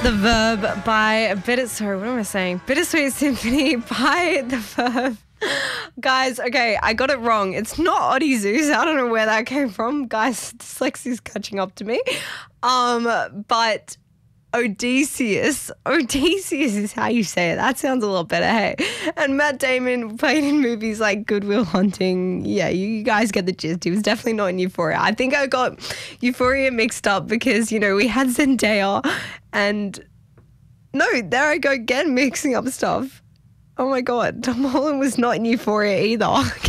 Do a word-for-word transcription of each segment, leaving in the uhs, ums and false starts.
The Verb by Bitter... Sorry, what am I saying? Bittersweet Symphony by The Verb. Guys, okay, I got it wrong. It's not Oddie Zeus. I don't know where that came from. Guys, dyslexia's catching up to me. Um, but Odysseus. Odysseus is how you say it. That sounds a lot better, hey? And Matt Damon played in movies like Good Will Hunting. Yeah, you guys get the gist. He was definitely not in Euphoria. I think I got Euphoria mixed up because, you know, we had Zendaya and... No, there I go again, mixing up stuff. Oh, my God. Tom Holland was not in Euphoria either.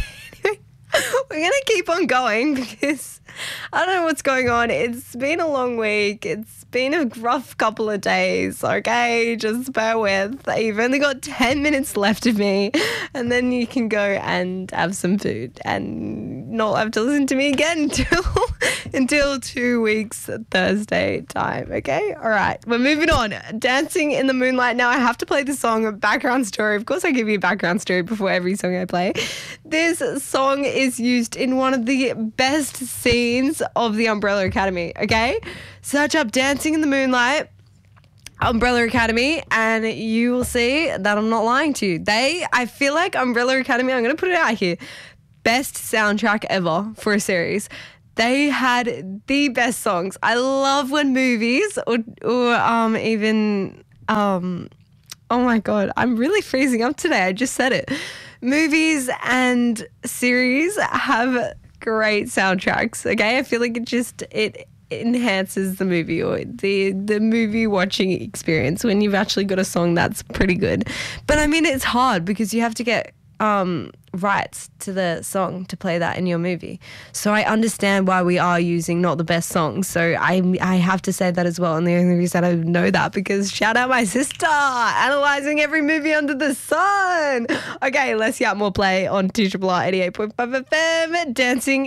We're going to keep on going because I don't know what's going on. It's been a long week. It's been a rough couple of days, okay? Just bear with. You've only got ten minutes left of me and then you can go and have some food and not have to listen to me again until, until two weeks Thursday time, okay? All right, we're moving on. Dancing in the Moonlight. Now I have to play the song Background Story. Of course I give you a background story before every song I play. This song is used in one of the best scenes of the Umbrella Academy, okay? Search up Dancing in the Moonlight, Umbrella Academy, and you will see that I'm not lying to you. They, I feel like Umbrella Academy, I'm going to put it out here, best soundtrack ever for a series. They had the best songs. I love when movies or, or um, even, um, oh my God, I'm really freezing up today. I just said it. Movies and series have great soundtracks, okay? I feel like it just, it enhances the movie or the, the movie watching experience when you've actually got a song that's pretty good. But I mean, it's hard because you have to get um, rights to the song to play that in your movie. So I understand why we are using not the best songs. So I I have to say that as well. And the only reason I know that because shout out my sister, analysing every movie under the sun. Okay, let's get more play on two R R R eighty-eight point five F M, Dancing